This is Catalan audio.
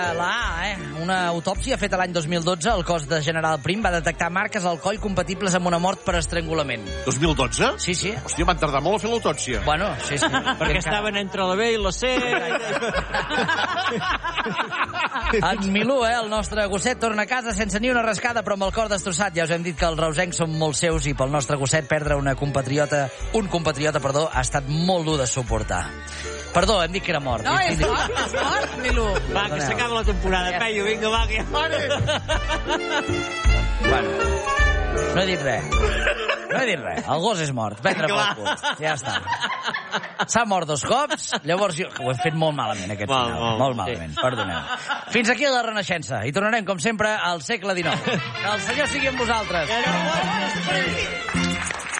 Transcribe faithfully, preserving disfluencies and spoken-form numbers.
La A, eh? Una autòpsia feta l'any dos mil dotze al cos de General Prim va detectar marques al coll compatibles amb una mort per estrangulament. dos mil dotze? Sí, sí. Hòstia, van tardar molt a fer l'autòpsia. Bueno, sí, sí. Perquè estaven entre la B i la C. En Milú, eh, el nostre gosset, torna a casa sense ni una rascada, però amb el cor destrossat. Ja us hem dit que els reusencs són molt seus i pel nostre gosset perdre una compatriota, un compatriota, perdó, ha estat molt dur de suportar. Perdó, hem dit que era mort. No, és mort, és mort, Milú. Va, que s'acaba la temporada. Peyu, vinga, va, que ja... Bueno, no he dit res. No he dit res. El gos és mort. Prendre pel cul. Ja està. S'ha mort dos cops, llavors jo... Ho he fet molt malament, aquest Mal, final. mal, Molt malament, perdoneu. Fins aquí la Renaixença. I tornarem, com sempre, al segle dinou. Que el Senyor sigui amb vosaltres. Que no